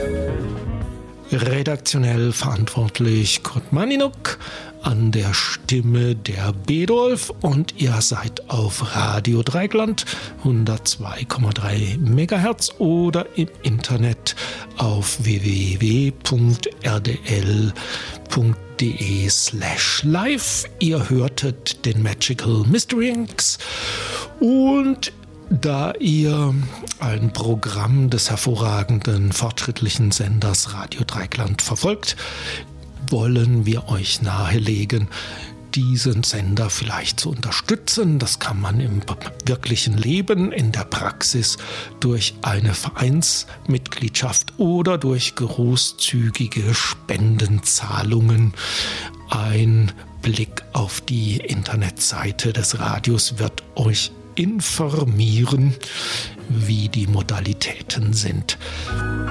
Redaktionell verantwortlich Kurt Maninuk, an der Stimme der Bedolf und ihr seid auf Radio Dreieckland 102,3 MHz oder im Internet auf www.rdl.de/live. Ihr hörtet den Magical Mystery Inks und da ihr ein Programm des hervorragenden, fortschrittlichen Senders Radio Dreieckland verfolgt, wollen wir euch nahelegen, diesen Sender vielleicht zu unterstützen. Das kann man im wirklichen Leben, in der Praxis durch eine Vereinsmitgliedschaft oder durch großzügige Spendenzahlungen. Ein Blick auf die Internetseite des Radios wird euch informieren, wie die Modalitäten sind.